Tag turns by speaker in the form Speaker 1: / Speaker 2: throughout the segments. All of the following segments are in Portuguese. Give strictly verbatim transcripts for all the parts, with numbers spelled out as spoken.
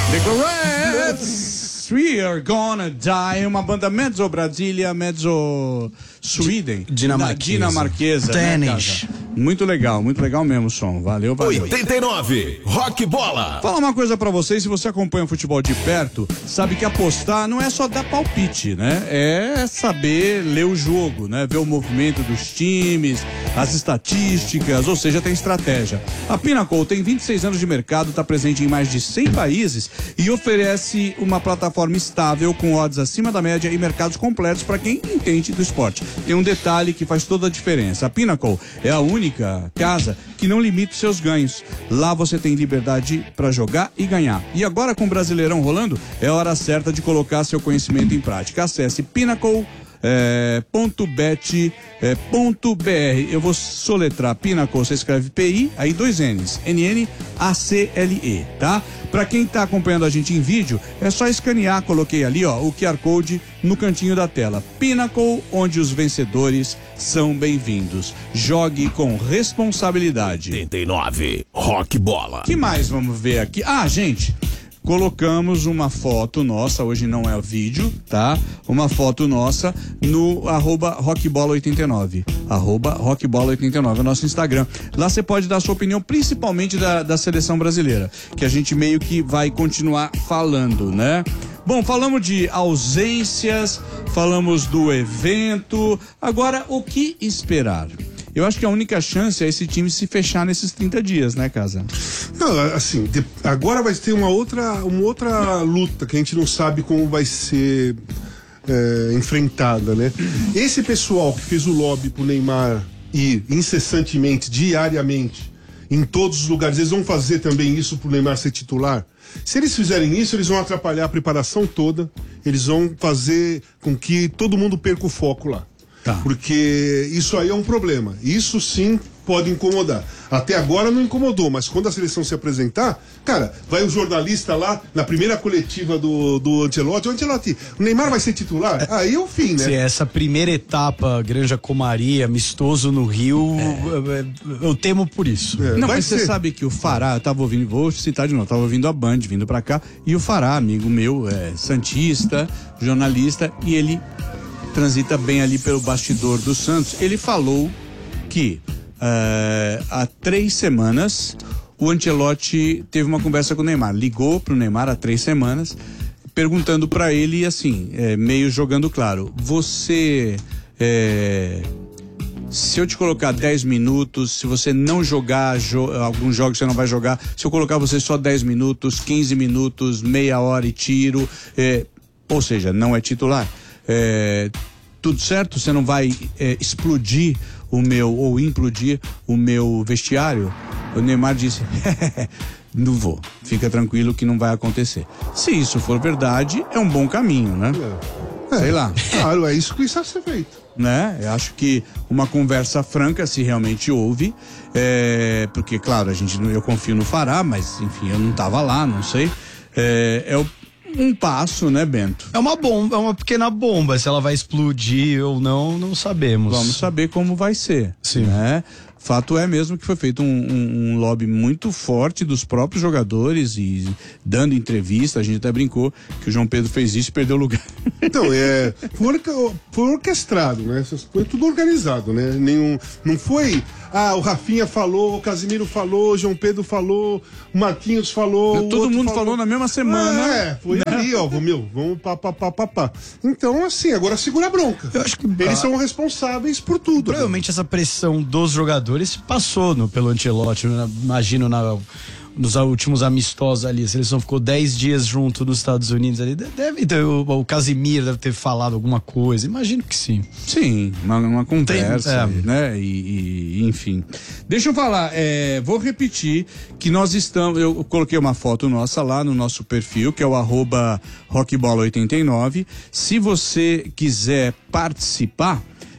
Speaker 1: The Reds, we are gonna die. Uma banda mezzo Brasília, mezzo Sweden.
Speaker 2: Dinamarquesa.
Speaker 1: Dinamarquesa.
Speaker 2: Tênis.
Speaker 1: Né, muito legal, muito legal mesmo o som. Valeu, valeu.
Speaker 3: oitenta e nove, Rock Bola.
Speaker 1: Fala uma coisa pra vocês, se você acompanha o futebol de perto, sabe que apostar não é só dar palpite, né? É saber ler o jogo, né? Ver o movimento dos times, as estatísticas, ou seja, tem estratégia. A Pinnacle tem vinte e seis anos de mercado, está presente em mais de cem países e oferece uma plataforma estável com odds acima da média e mercados completos para quem entende do esporte. Tem um detalhe que faz toda a diferença. A Pinnacle é a única casa que não limita os seus ganhos. Lá você tem liberdade para jogar e ganhar. E agora com o Brasileirão rolando, é a hora certa de colocar seu conhecimento em prática. Acesse Pinnacle É, ponto bet é, ponto br. Eu vou soletrar Pinnacle, você escreve P I, aí dois N's, N N A C L E, tá? Pra quem tá acompanhando a gente em vídeo, é só escanear, coloquei ali, ó, o Q R Code no cantinho da tela. Pinnacle, onde os vencedores são bem-vindos. Jogue com responsabilidade.
Speaker 3: oitenta e nove, Rock Bola.
Speaker 1: Que mais vamos ver aqui? Ah, gente, colocamos uma foto nossa, hoje não é o vídeo, tá? Uma foto nossa no arroba rockbola oitenta e nove, arroba rockbola oitenta e nove, é o nosso Instagram. Lá você pode dar sua opinião, principalmente da, da seleção brasileira, que a gente meio que vai continuar falando, né? Bom, falamos de ausências, falamos do evento, agora o que esperar? Eu acho que a única chance é esse time se fechar nesses trinta dias, né, Casa?
Speaker 4: Não, assim, de, agora vai ter uma outra, uma outra luta que a gente não sabe como vai ser é, enfrentada, né? Esse pessoal que fez o lobby pro Neymar ir incessantemente, diariamente, em todos os lugares, eles vão fazer também isso pro Neymar ser titular? Se eles fizerem isso, eles vão atrapalhar a preparação toda, eles vão fazer com que todo mundo perca o foco lá. Tá. Porque isso aí é um problema. Isso sim pode incomodar. Até agora não incomodou, mas quando a seleção se apresentar, cara, vai o jornalista lá na primeira coletiva do, do Ancelotti. O Ancelotti, o Neymar vai ser titular? É, aí é o fim, né?
Speaker 2: Se essa primeira etapa, Granja Comari, amistoso no Rio, é. eu temo por isso.
Speaker 1: É, não, mas ser. Você sabe que o Fará, eu tava ouvindo, vou citar de novo, tava ouvindo a Band, vindo pra cá, e o Fará, amigo meu, é santista, jornalista, e ele transita bem ali pelo bastidor do Santos. Ele falou que uh, há três semanas o Ancelotti teve uma conversa com o Neymar, ligou pro Neymar há três semanas, perguntando para ele assim, é, meio jogando claro, você é, se eu te colocar dez minutos, se você não jogar jo- alguns jogos você não vai jogar, se eu colocar você só dez minutos, quinze minutos, meia hora e tiro, é, ou seja, não é titular. É, tudo certo? Você não vai é, explodir o meu, ou implodir o meu vestiário? O Neymar disse, não vou, fica tranquilo que não vai acontecer. Se isso for verdade, é um bom caminho, né? É. Sei lá.
Speaker 4: Claro, é isso que precisa ser feito.
Speaker 1: Né? Eu acho que uma conversa franca, se realmente houve, é, porque, claro, a gente, eu confio no Fará, mas, enfim, eu não estava lá, não sei. É, é o um passo, né, Bento?
Speaker 2: É uma bomba, é uma pequena bomba. Se ela vai explodir ou não, não sabemos.
Speaker 1: Vamos saber como vai ser.
Speaker 2: Sim.
Speaker 1: Né? Fato é mesmo que foi feito um, um, um lobby muito forte dos próprios jogadores e dando entrevista. A gente até brincou que o João Pedro fez isso e perdeu o lugar.
Speaker 4: Então, é, foi, foi orquestrado, né? Foi tudo organizado, né? Nenhum, não foi, ah, o Rafinha falou, o Casimiro falou, o João Pedro falou, o Marquinhos falou.
Speaker 1: Todo mundo falou. falou na mesma semana.
Speaker 4: É, foi né? ali, ó, meu, vamos pá, pá, pá, pá, pá. Então, assim, agora segura a bronca.
Speaker 2: Eu acho que
Speaker 4: eles ah, são responsáveis por tudo.
Speaker 2: Provavelmente né? Essa pressão dos jogadores passou no, pelo Ancelotti, imagino na, nos últimos amistosos ali, a seleção ficou dez dias junto nos Estados Unidos ali, deve ter, o, o Casimiro deve ter falado alguma coisa, imagino que sim.
Speaker 1: Sim, uma, uma conversa,
Speaker 2: Tem, é.
Speaker 1: né, e, e enfim. Deixa eu falar, é, vou repetir que nós estamos, eu coloquei uma foto nossa lá no nosso perfil, que é o arroba rockbola oitenta e nove, se você quiser participar,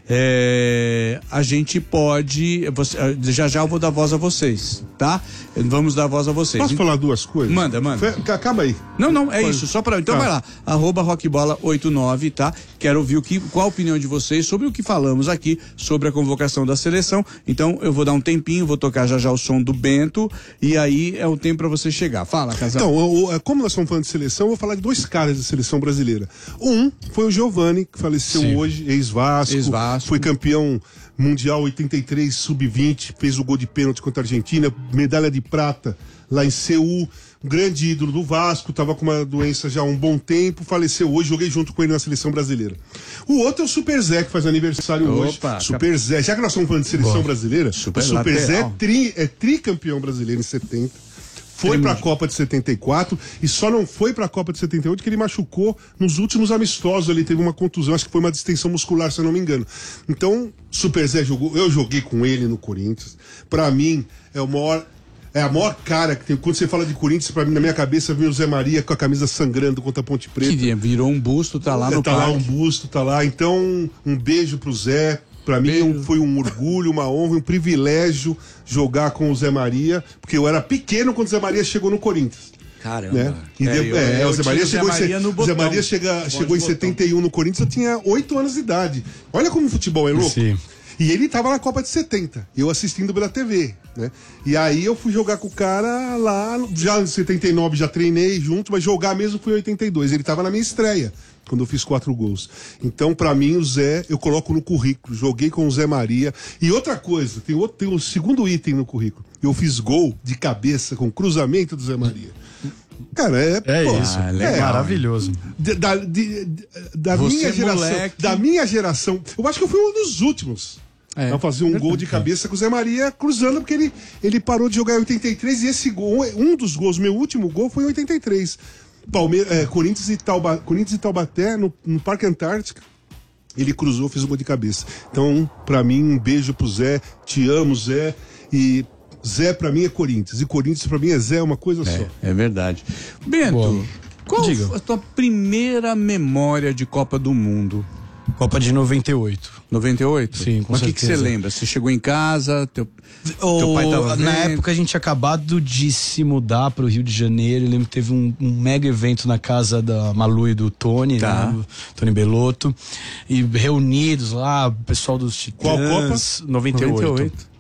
Speaker 1: é, a gente pode. Você, já já eu vou dar voz a vocês, tá? Vamos dar voz a vocês.
Speaker 4: Posso falar duas coisas?
Speaker 1: Manda, manda.
Speaker 4: Fe- Acaba aí.
Speaker 1: Não, não, é
Speaker 4: Pode.
Speaker 1: isso, só para. Então
Speaker 4: Tá.
Speaker 1: vai lá, arroba rockbola oitenta e nove, tá? Quero ouvir o que, qual a opinião de vocês sobre o que falamos aqui, sobre a convocação da seleção. Então eu vou dar um tempinho, vou tocar já já o som do Bento, e aí é o tempo para você chegar. Fala, Casal.
Speaker 4: Então, o- o- como nós estamos falando de seleção, eu vou falar de dois caras da seleção brasileira. Um foi o Giovani, que faleceu
Speaker 2: Sim.
Speaker 4: hoje, ex-Vasco,
Speaker 1: Ex-Vasco.
Speaker 4: foi campeão mundial oitenta e três, sub vinte, fez o gol de pênalti contra a Argentina, medalha de prata lá em Seul, um grande ídolo do Vasco, estava com uma doença já há um bom tempo, faleceu hoje, joguei junto com ele na seleção brasileira. O outro é o Super Zé, que faz aniversário hoje.
Speaker 1: Opa,
Speaker 4: Super Zé, já que nós estamos falando de seleção
Speaker 2: Boa.
Speaker 4: brasileira,
Speaker 1: Super
Speaker 4: o Super Zé é,
Speaker 1: lateral.
Speaker 4: tri, é tricampeão brasileiro em setenta. Foi para a Copa de setenta e quatro e só não foi para a Copa de setenta e oito que ele machucou nos últimos amistosos. Ele teve uma contusão, acho que foi uma distensão muscular, se eu não me engano. Então, Super Zé jogou, eu joguei com ele no Corinthians. Para mim, é o maior. É a maior cara que tem. Quando você fala de Corinthians, pra mim, na minha cabeça, vem o Zé Maria com a camisa sangrando contra a Ponte Preta.
Speaker 1: Que virou um busto, tá lá no
Speaker 4: tá lá
Speaker 1: parque.
Speaker 4: um busto, tá lá. Então, um beijo pro Zé. Pra mim
Speaker 1: Beijo.
Speaker 4: foi um orgulho, uma honra, um privilégio jogar com o Zé Maria, porque eu era pequeno quando o Zé Maria chegou no Corinthians.
Speaker 1: Caramba.
Speaker 4: Né? E
Speaker 1: É,
Speaker 4: deu-
Speaker 1: eu-
Speaker 4: é,
Speaker 1: eu
Speaker 4: o Zé
Speaker 1: tinha
Speaker 4: Maria
Speaker 1: o Zé
Speaker 4: chegou, em,
Speaker 1: Maria
Speaker 4: se-
Speaker 1: no
Speaker 4: o Zé
Speaker 1: botão.
Speaker 4: Maria chega,
Speaker 1: Bonde
Speaker 4: chegou em
Speaker 1: botão.
Speaker 4: setenta e um no Corinthians, eu tinha oito anos de idade. Olha como o futebol é louco.
Speaker 2: Sim.
Speaker 4: E ele tava na Copa de setenta, eu assistindo pela T V, né? E aí eu fui jogar com o cara lá, já em setenta e nove já treinei junto, mas jogar mesmo foi em oitenta e dois. Ele tava na minha estreia, quando eu fiz quatro gols. Então, pra mim, o Zé, eu coloco no currículo, joguei com o Zé Maria. E outra coisa, tem outro, tem um segundo item no currículo. Eu fiz gol de cabeça com cruzamento do Zé Maria. Cara, é,
Speaker 2: É
Speaker 4: pô,
Speaker 2: isso.
Speaker 1: Ah, legal,
Speaker 2: é maravilhoso.
Speaker 4: de- da, de- de- da
Speaker 1: Você,
Speaker 4: minha geração,
Speaker 1: moleque.
Speaker 4: da minha geração, eu acho que eu fui um dos últimos
Speaker 1: É.
Speaker 4: a fazer um gol de cabeça com o Zé Maria cruzando, porque ele, ele parou de jogar em oitenta e três e esse gol, um dos gols, meu último gol foi em oitenta e três. Palmeiras, é, Corinthians, e Tauba, Corinthians e Taubaté, no, no Parque Antártica. Ele cruzou, fez um gol de cabeça. Então, pra mim, um beijo pro Zé. Te amo, Zé. E Zé pra mim é Corinthians. E Corinthians pra mim é Zé, é uma coisa só.
Speaker 1: É verdade. Bento,
Speaker 2: Boa.
Speaker 1: qual
Speaker 2: Diga.
Speaker 1: foi a tua primeira memória de Copa do Mundo?
Speaker 2: Copa de noventa e oito.
Speaker 1: noventa e oito?
Speaker 2: Sim, com
Speaker 1: Mas o que que você
Speaker 2: certeza.
Speaker 1: lembra? Você chegou em casa, teu, teu
Speaker 2: Ou,
Speaker 1: pai tava
Speaker 2: na
Speaker 1: vendo?
Speaker 2: época a gente tinha acabado de se mudar para o Rio de Janeiro. Eu lembro que teve um, um mega evento na casa da Malu e do Tony,
Speaker 1: Tá.
Speaker 2: né, do Tony Belotto. E reunidos lá, o pessoal dos Titãs.
Speaker 4: Qual Copa?
Speaker 2: noventa e oito.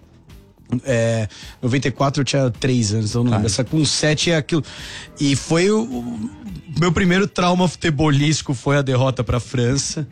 Speaker 2: É, noventa e quatro eu tinha três anos, então não lembro. Essa com sete é aquilo. E foi o, o meu primeiro trauma futebolístico foi a derrota pra França.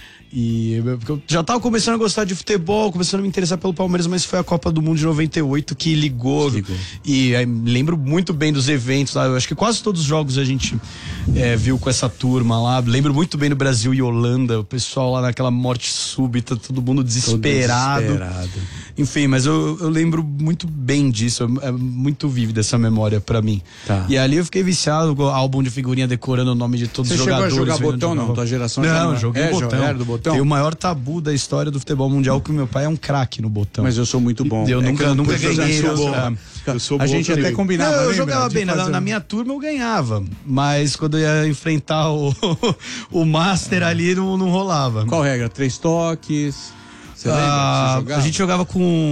Speaker 2: E eu, porque eu já tava começando a gostar de futebol, começando a me interessar pelo Palmeiras, mas foi a Copa do Mundo de noventa e oito que ligou.
Speaker 1: Ligou.
Speaker 2: E aí, lembro muito bem dos eventos lá. Eu acho que quase todos os jogos a gente é, viu com essa turma lá. Lembro muito bem do Brasil e Holanda, o pessoal lá naquela morte súbita, todo mundo desesperado.
Speaker 1: desesperado.
Speaker 2: Enfim, mas eu, eu lembro muito bem disso. É muito vívida essa memória pra mim.
Speaker 1: Tá.
Speaker 2: E ali eu fiquei viciado com o álbum de figurinha decorando o nome de todos
Speaker 1: Você
Speaker 2: os
Speaker 1: chegou a
Speaker 2: jogadores.
Speaker 1: jogar
Speaker 2: vendo
Speaker 1: botão,
Speaker 2: de
Speaker 1: não?
Speaker 2: novo.
Speaker 1: Tua geração já
Speaker 2: Não,
Speaker 1: não-
Speaker 2: joguei
Speaker 1: é,
Speaker 2: botão.
Speaker 1: era do botão?
Speaker 2: Tem o maior tabu da história do futebol mundial, que o meu pai é um craque no botão.
Speaker 1: Mas eu sou muito bom.
Speaker 2: Eu
Speaker 1: É
Speaker 2: nunca-
Speaker 1: que eu-
Speaker 2: nunca
Speaker 1: eu já
Speaker 2: ganhei,
Speaker 1: sou
Speaker 2: eu
Speaker 1: bom.
Speaker 2: sou-
Speaker 4: Eu sou
Speaker 1: A
Speaker 4: bom
Speaker 1: gente
Speaker 4: também.
Speaker 1: até combinava,
Speaker 2: Não, eu
Speaker 1: lembra?
Speaker 2: jogava
Speaker 1: De
Speaker 2: bem, na,
Speaker 1: fazer
Speaker 2: na
Speaker 1: um-
Speaker 2: minha turma eu ganhava, mas quando eu ia enfrentar o, o Master ali não, não rolava.
Speaker 1: Qual regra? Três toques? Você lembra?
Speaker 2: Ah,
Speaker 1: Você jogava?
Speaker 2: a gente jogava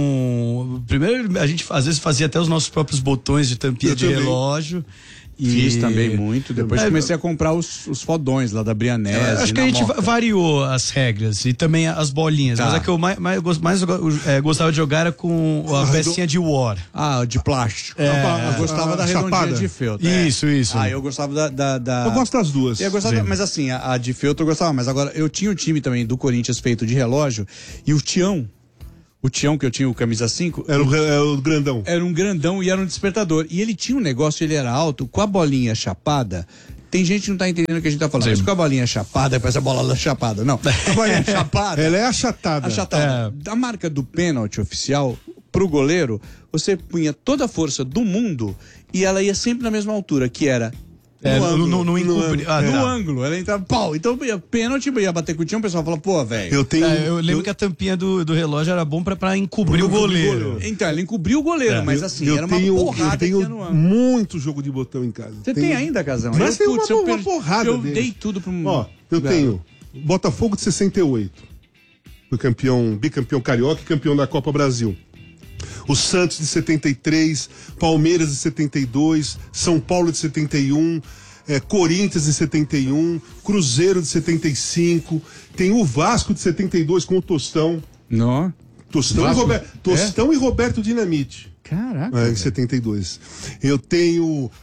Speaker 2: com. Primeiro, a gente às vezes fazia até os nossos próprios botões de tampinha
Speaker 4: Eu
Speaker 2: de
Speaker 4: também.
Speaker 2: relógio. E...
Speaker 1: Fiz também muito. Depois
Speaker 2: É,
Speaker 1: comecei a comprar os, os fodões lá da Brianese.
Speaker 2: Acho que a
Speaker 1: na
Speaker 2: gente
Speaker 1: Moca.
Speaker 2: va- variou as regras e também as bolinhas.
Speaker 1: Tá.
Speaker 2: Mas a que eu mais, mais, gos- mais é, gostava de jogar era com a pecinha de War.
Speaker 1: Ah, de plástico.
Speaker 4: É,
Speaker 1: eu gostava
Speaker 4: a-
Speaker 1: da
Speaker 4: a
Speaker 1: redondinha
Speaker 4: chapada.
Speaker 1: de feltro. é.
Speaker 2: Isso, isso.
Speaker 1: Ah, eu gostava da. da, da...
Speaker 4: Eu gosto das duas.
Speaker 1: Eu gostava,
Speaker 2: Sim.
Speaker 1: mas assim, a, a de feltro eu gostava, mas agora eu tinha um time também do Corinthians feito de relógio e o Tião, o Tião que eu tinha o camisa cinco,
Speaker 4: Era o, é o grandão.
Speaker 1: era um grandão e era um despertador. E ele tinha um negócio, ele era alto, com a bolinha chapada. Tem gente que não tá entendendo o que a gente tá falando.
Speaker 2: Sim.
Speaker 1: Mas com a bolinha chapada, parece a bola chapada. Não. A bolinha chapada.
Speaker 4: Ela é achatada.
Speaker 1: Achatada. Da marca do pênalti oficial pro goleiro, você punha toda a força do mundo e ela ia sempre na mesma altura, que era
Speaker 2: É,
Speaker 1: no
Speaker 2: no,
Speaker 1: ângulo.
Speaker 2: no, no encobri- ah,
Speaker 1: no
Speaker 2: tá.
Speaker 1: ângulo, ela entrava, pau. Então, ia pênalti, ia bater com o Tião, o pessoal fala, pô, velho.
Speaker 4: Eu tenho.
Speaker 2: É, eu lembro que a tampinha do, do relógio era bom pra, pra encobrir o goleiro.
Speaker 1: Então, ela encobriu o goleiro,
Speaker 2: É.
Speaker 1: mas assim,
Speaker 4: eu
Speaker 1: era uma
Speaker 4: tenho,
Speaker 1: porrada
Speaker 4: eu tenho
Speaker 1: que ia no ângulo.
Speaker 4: muito jogo de botão em casa.
Speaker 1: Você
Speaker 4: Tenho-
Speaker 1: tem ainda, Casão?
Speaker 4: Mas tem uma,
Speaker 1: putz, eu
Speaker 4: uma
Speaker 1: per-
Speaker 4: porrada
Speaker 1: Eu
Speaker 4: deles.
Speaker 1: dei tudo pro...
Speaker 4: Ó, eu
Speaker 1: É.
Speaker 4: tenho Botafogo de sessenta e oito. Foi campeão, bicampeão carioca e campeão da Copa Brasil. O Santos de setenta e três, Palmeiras de setenta e dois, São Paulo de setenta e um, é, Corinthians de setenta e um, Cruzeiro de setenta e cinco, tem o Vasco de setenta e dois com o Tostão.
Speaker 1: Não.
Speaker 4: Tostão, e, Rober... Tostão é? e Roberto Dinamite.
Speaker 1: Caraca.
Speaker 4: É, em setenta e dois. Eu tenho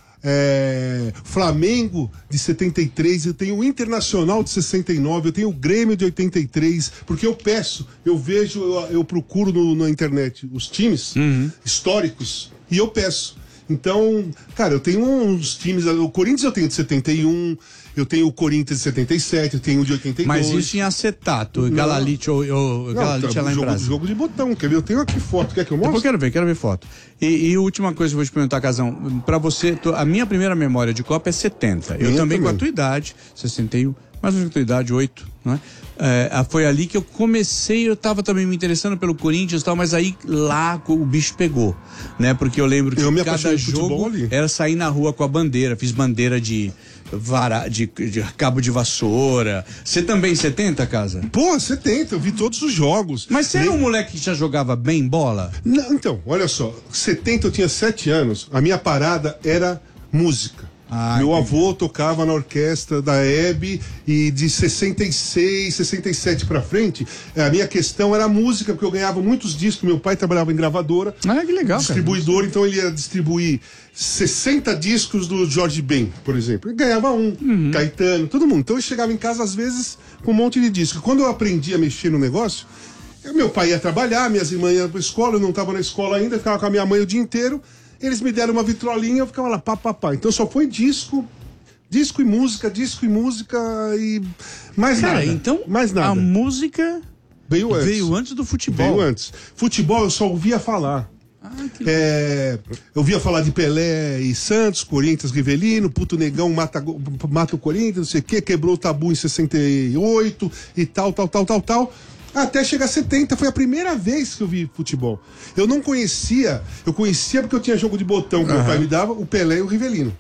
Speaker 4: é, Flamengo de setenta e três, eu tenho o Internacional de sessenta e nove, eu tenho o Grêmio de oitenta e três, porque eu peço, eu vejo, eu, eu procuro no, na internet os times uhum. históricos e eu peço. Então, cara, eu tenho uns times, o Corinthians eu tenho de setenta e um, eu tenho o Corinthians de setenta e sete, eu tenho o de oitenta e dois.
Speaker 1: Mas isso em acetato, Galalite ou, ou Galalite
Speaker 4: tá,
Speaker 1: é lá em
Speaker 4: jogo,
Speaker 1: Brasília.
Speaker 4: Jogo de botão, quer ver? Eu tenho aqui foto, quer que eu mostre?
Speaker 1: Depois eu quero ver, quero ver foto. E, e a última coisa que eu vou te perguntar, Casão, pra você, tu, a minha primeira memória de Copa é setenta. Eu também, também com a tua idade, sessenta e um, mais ou menos a tua idade, oito, não é? É, foi ali que eu comecei, eu tava também me interessando pelo Corinthians e tal, mas aí lá o bicho pegou, né? Porque eu lembro que
Speaker 4: eu me
Speaker 1: cada jogo era sair na rua com a bandeira, fiz bandeira de, vara, de, de cabo de vassoura. Você também setenta, Casa?
Speaker 4: Pô, setenta, eu vi todos os jogos.
Speaker 1: Mas você Nem... era um moleque que já jogava bem bola?
Speaker 4: Não, então, olha só, setenta eu tinha sete anos, a minha parada era música. Ah, Meu entendi. avô tocava na orquestra da Hebe e de sessenta e seis, sessenta e sete pra frente, a minha questão era a música, porque eu ganhava muitos discos, meu pai trabalhava em gravadora.
Speaker 1: Ah, que legal,
Speaker 4: distribuidor,
Speaker 1: cara.
Speaker 4: Então ele ia distribuir sessenta discos do Jorge Ben, por exemplo. Ele ganhava um, uhum. Caetano, todo mundo. Então eu chegava em casa às vezes com um monte de discos. Quando eu aprendi a mexer no negócio, meu pai ia trabalhar, minhas irmãs iam pra escola, eu não estava na escola ainda, ficava com a minha mãe o dia inteiro. Eles me deram uma vitrolinha, eu ficava lá, pá, pá, pá. Então só foi disco, disco e música, disco e música e mais
Speaker 1: Cara,
Speaker 4: nada.
Speaker 1: Então
Speaker 4: mais nada.
Speaker 1: A música
Speaker 4: veio antes.
Speaker 1: veio antes do futebol.
Speaker 4: Veio antes. Futebol eu só ouvia falar. Ah, que... é, eu ouvia falar de Pelé e Santos, Corinthians, Rivelino, Puto Negão mata, mata o Corinthians, não sei o quê, quebrou o tabu em sessenta e oito e tal, tal, tal, tal, tal. Até chegar a setenta, foi a primeira vez que eu vi futebol. Eu não conhecia, eu conhecia porque eu tinha jogo de botão que uhum. meu pai me dava, o Pelé e o Rivelino.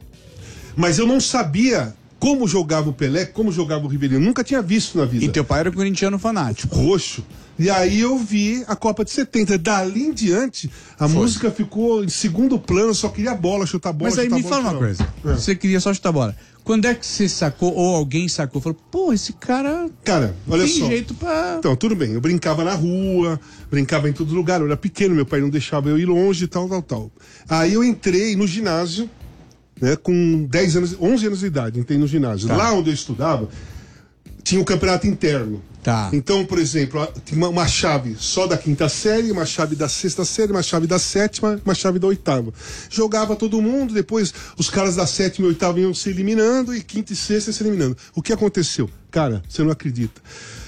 Speaker 4: Mas eu não sabia como jogava o Pelé, como jogava o Rivelino. Nunca tinha visto na vida.
Speaker 1: E teu pai era corintiano fanático.
Speaker 4: Roxo. E aí eu vi a Copa de setenta. Dali em diante, a Foi. música ficou em segundo plano, eu só queria bola, chutar bola,
Speaker 1: Mas aí
Speaker 4: chutar
Speaker 1: me
Speaker 4: bola,
Speaker 1: fala uma coisa. É. Você queria só chutar bola. Quando é que você sacou, ou alguém sacou, falou, pô, esse cara,
Speaker 4: cara olha
Speaker 1: tem
Speaker 4: só.
Speaker 1: jeito pra...
Speaker 4: Então, tudo bem, eu brincava na rua, brincava em todo lugar, eu era pequeno, meu pai não deixava eu ir longe e tal, tal, tal. Aí eu entrei no ginásio, né, com dez anos, onze anos de idade, entrei no ginásio. Tá. Lá onde eu estudava, tinha um campeonato interno.
Speaker 1: Tá.
Speaker 4: Então, por exemplo, tinha uma, uma chave só da quinta série, uma chave da sexta série, uma chave da sétima, uma chave da oitava. Jogava todo mundo, depois os caras da sétima e oitava iam se eliminando e quinta e sexta se eliminando. O que aconteceu? Cara, você não acredita.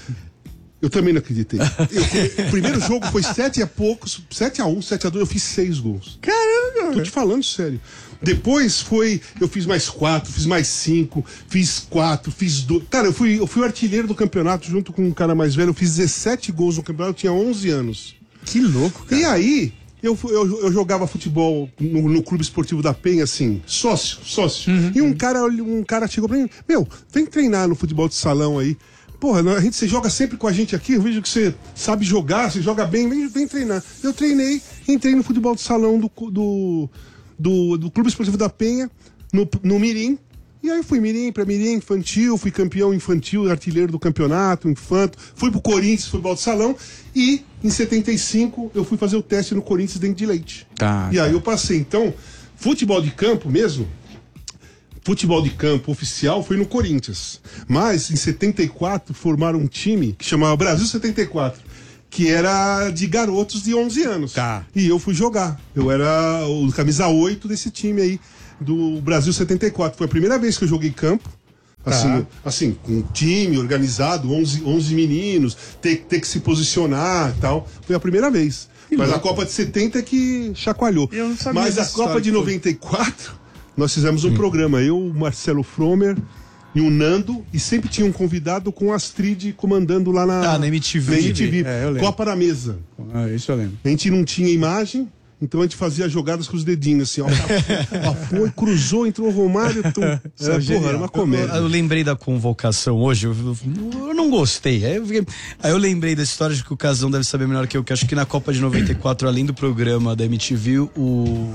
Speaker 4: Eu também não acreditei. Eu, o primeiro jogo foi sete a poucos, sete a um, sete a dois, eu fiz seis gols.
Speaker 1: Caramba!
Speaker 4: Tô te falando sério. Depois foi, eu fiz mais quatro, fiz mais cinco, fiz quatro, fiz dois. Cara, eu fui, eu fui o artilheiro do campeonato junto com um cara mais velho, eu fiz dezessete gols no campeonato, eu tinha onze anos.
Speaker 1: Que louco, cara.
Speaker 4: E aí, eu, eu, eu jogava futebol no, no Clube Esportivo da Penha, assim, sócio, sócio. Uhum. E um cara, um cara chegou pra mim, meu, vem treinar no futebol de salão aí. Porra, a gente, você joga sempre com a gente aqui, eu vejo que você sabe jogar, você joga bem, vem, vem treinar. Eu treinei, entrei no futebol de salão do, do, do, do Clube Esportivo da Penha, no, no Mirim. E aí fui Mirim pra Mirim, infantil, fui campeão infantil, artilheiro do campeonato, infanto. Fui pro Corinthians, futebol de salão. E em setenta e cinco eu fui fazer o teste no Corinthians dentro de leite.
Speaker 1: Tá,
Speaker 4: e
Speaker 1: tá.
Speaker 4: aí eu passei. Então, futebol de campo mesmo... Futebol de campo oficial foi no Corinthians. Mas, em setenta e quatro, formaram um time que chamava Brasil setenta e quatro, que era de garotos de onze anos.
Speaker 1: Tá.
Speaker 4: E eu fui jogar. Eu era o camisa oito desse time aí, do Brasil setenta e quatro. Foi a primeira vez que eu joguei campo. Assim, tá. assim com um time organizado, onze, onze meninos, ter, ter que se posicionar e tal. Foi a primeira vez. Que Mas louco. A Copa de setenta é que chacoalhou.
Speaker 1: Eu não sabia.
Speaker 4: Mas a Copa de noventa e quatro... Nós fizemos um hum. programa, eu, o Marcelo Fromer e o Nando, e sempre tinha um convidado com o Astrid comandando lá na,
Speaker 2: ah, na M T V.
Speaker 4: Na M T V.
Speaker 1: É,
Speaker 4: Copa da Mesa.
Speaker 1: Ah, isso eu lembro.
Speaker 4: A gente não tinha imagem, Então a gente fazia jogadas com os dedinhos, assim, ó. ó foi, cruzou, entrou o Romário. Tum. Era, porra, era uma comédia.
Speaker 2: Eu, eu lembrei da convocação hoje, eu, eu, eu não gostei. Aí eu, fiquei, aí eu lembrei da história de que o Casão deve saber melhor que eu, que acho que na Copa de noventa e quatro, além do programa da M T V, o...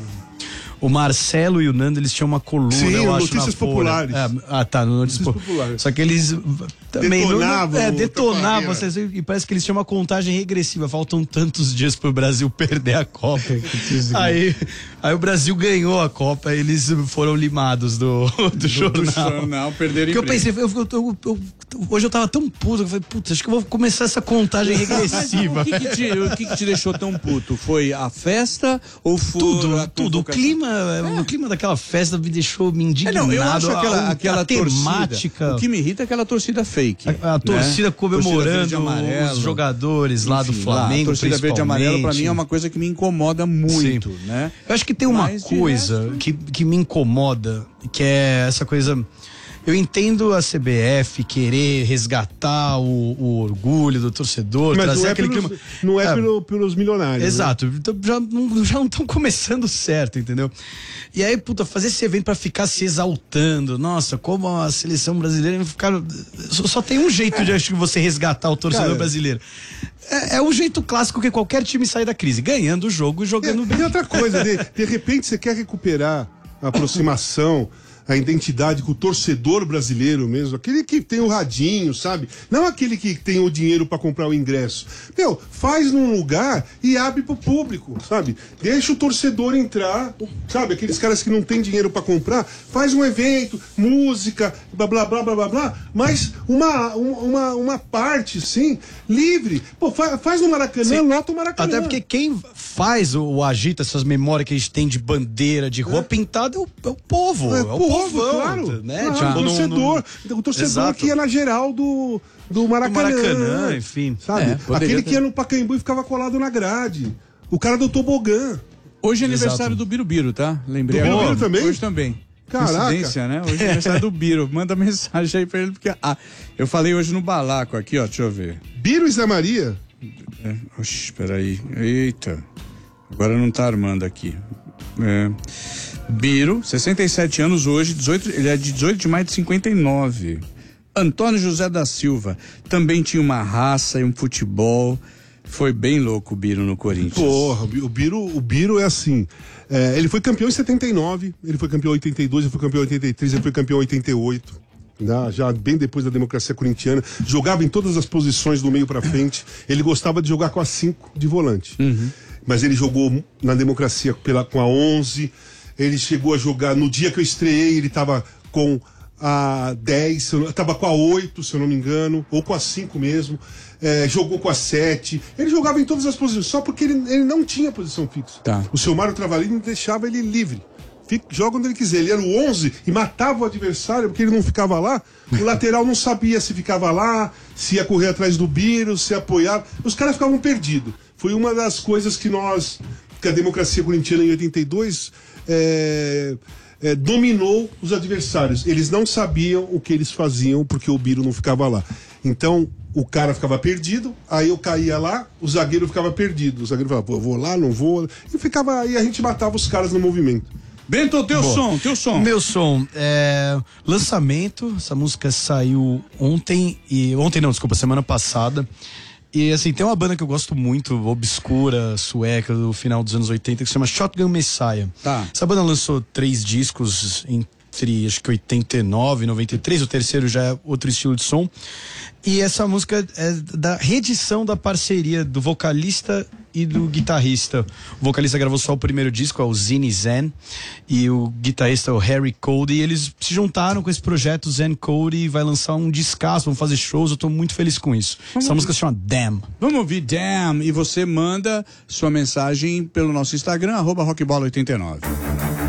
Speaker 2: O Marcelo e o Nando, eles tinham uma coluna,
Speaker 4: Sim,
Speaker 2: eu acho,
Speaker 4: Notícias
Speaker 2: na Folha.
Speaker 4: Populares.
Speaker 2: É, ah, tá, no Notícias Populares. Só que eles também
Speaker 4: detonavam.
Speaker 2: Não, é, detonavam vocês, e parece que eles tinham uma contagem regressiva. Faltam tantos dias pro Brasil perder a Copa. aí, aí o Brasil ganhou a Copa, eles foram limados do, do, do jornal.
Speaker 1: Do jornal, perderam
Speaker 2: Porque eu pensei, eu, eu, eu, eu, hoje eu tava tão puto, eu falei, putz, acho que eu vou começar essa contagem regressiva.
Speaker 1: o que que, te, o que que te deixou tão puto? Foi a festa ou foi
Speaker 2: Tudo,
Speaker 1: a
Speaker 2: tudo. O clima, é. o clima daquela festa me deixou me indignado.
Speaker 1: É, não, eu acho aquela,
Speaker 2: a,
Speaker 1: aquela
Speaker 2: a
Speaker 1: temática.
Speaker 2: Torcida,
Speaker 1: o que me irrita é aquela torcida fake.
Speaker 2: A, a torcida
Speaker 1: né?
Speaker 2: comemorando
Speaker 1: torcida
Speaker 2: os jogadores
Speaker 1: Enfim,
Speaker 2: lá do Flamengo.
Speaker 1: Lá, a torcida verde e amarelo pra mim é uma coisa que me incomoda muito,
Speaker 2: Sim.
Speaker 1: né?
Speaker 2: Eu acho que tem uma
Speaker 1: Mas,
Speaker 2: coisa
Speaker 1: resto...
Speaker 2: que, que me incomoda, que é essa coisa. Eu entendo a C B F querer resgatar o, o orgulho do torcedor,
Speaker 4: Mas
Speaker 2: trazer
Speaker 4: não é
Speaker 2: aquele
Speaker 4: pelos,
Speaker 2: clima.
Speaker 4: não é,
Speaker 2: é
Speaker 4: pelo, pelos milionários.
Speaker 2: Exato. Né? Então, já não já não estão começando certo, entendeu? E aí, puta, fazer esse evento pra ficar se exaltando. Nossa, como a seleção brasileira ficaram. Só, só tem um jeito de acho que você resgatar o torcedor
Speaker 4: Cara,
Speaker 2: brasileiro. É, é o jeito clássico que qualquer time sai da crise, ganhando o jogo e jogando
Speaker 4: é,
Speaker 2: bem.
Speaker 4: E outra coisa, de, de repente você quer recuperar a aproximação, a identidade com o torcedor brasileiro mesmo, aquele que tem o radinho, sabe? Não aquele que tem o dinheiro para comprar o ingresso. Meu, faz num lugar e abre pro público, sabe? Deixa o torcedor entrar, sabe? Aqueles caras que não têm dinheiro para comprar, faz um evento, música, blá blá blá blá blá blá, mas uma, uma, uma parte, sim, livre. Pô, faz, faz no Maracanã, lota o Maracanã.
Speaker 2: Até porque quem faz o, o agita, essas memórias que a gente tem de bandeira, de roupa é. pintada, é o, é o povo.
Speaker 4: É,
Speaker 2: é o
Speaker 4: povo,
Speaker 2: povão,
Speaker 4: claro.
Speaker 2: né?
Speaker 4: Claro,
Speaker 2: Tipo,
Speaker 4: o torcedor,
Speaker 2: no, no...
Speaker 4: o torcedor
Speaker 2: Exato.
Speaker 4: que ia na geral do, do Maracanã.
Speaker 2: Do Maracanã, enfim.
Speaker 4: Sabe?
Speaker 1: É,
Speaker 4: Aquele
Speaker 1: ter...
Speaker 4: que ia no Pacaembu e ficava colado na grade. O cara do tobogã.
Speaker 1: Hoje é aniversário
Speaker 2: Exato.
Speaker 1: do Birubiru, tá? Lembrei
Speaker 4: Do
Speaker 1: agora.
Speaker 4: Birubiru também?
Speaker 1: Hoje também.
Speaker 4: Caraca.
Speaker 1: Coincidência, né? Hoje é aniversário do Biro. Manda mensagem aí pra ele, porque ah, eu falei hoje no balaco aqui, ó, deixa eu ver.
Speaker 4: Biro e Zé Maria?
Speaker 1: É, oxi, peraí. Eita. Agora não tá armando aqui. É. Biro, sessenta e sete anos hoje, dezoito, ele é de dezoito de maio de cinquenta e nove. Antônio José da Silva, também tinha uma raça e um futebol. Foi bem louco o Biro no Corinthians.
Speaker 4: Porra, o Biro, o Biro é assim. É, ele foi campeão em setenta e nove, ele foi campeão em oitenta e dois, ele foi campeão em oitenta e três, ele foi campeão em oitenta e oito. Já, já bem depois da democracia corintiana. Jogava em todas as posições do meio pra frente. Ele gostava de jogar com a cinco de volante.
Speaker 1: Uhum.
Speaker 4: Mas ele jogou na democracia pela, com a onze. Ele chegou a jogar, no dia que eu estreiei, ele estava com a dez, estava com a oito, se eu não me engano, ou com a cinco mesmo. É, jogou com a sete. Ele jogava em todas as posições, só porque ele, ele não tinha posição fixa.
Speaker 1: Tá.
Speaker 4: O seu Mário Travalini deixava ele livre. Fica, joga onde ele quiser. Ele era o onze e matava o adversário porque ele não ficava lá. O lateral não sabia se ficava lá, se ia correr atrás do Biro, se apoiava. Os caras ficavam perdidos. Foi uma das coisas que nós, que a democracia corintiana em oitenta e dois é, é, dominou os adversários. Eles não sabiam o que eles faziam porque o Biro não ficava lá. Então o cara ficava perdido, aí eu caía lá, o zagueiro ficava perdido. O zagueiro falava, pô, vou lá, não vou. E ficava aí, a gente matava os caras no movimento.
Speaker 1: Bento, teu
Speaker 2: Boa.
Speaker 1: som, teu som.
Speaker 2: Meu som, é, lançamento, essa música saiu ontem, e ontem não, desculpa, semana passada. E assim, tem uma banda que eu gosto muito, obscura, sueca, do final dos anos oitenta, que se chama Shotgun Messiah.
Speaker 1: Tá.
Speaker 2: Essa banda lançou três discos entre, acho que oitenta e nove e noventa e três, o terceiro já é outro estilo de som. E essa música é da reedição da parceria do vocalista e do guitarrista. O vocalista gravou só o primeiro disco, é o Zine Zen, e o guitarrista é o Harry Cody, e eles se juntaram com esse projeto Zen Cody e vai lançar um discaço, vão fazer shows, eu tô muito feliz com isso.
Speaker 1: Vamos
Speaker 2: Essa música se chama Damn.
Speaker 1: Vamos ouvir Damn, e você manda sua mensagem pelo nosso Instagram, arroba rockbola oitenta e nove.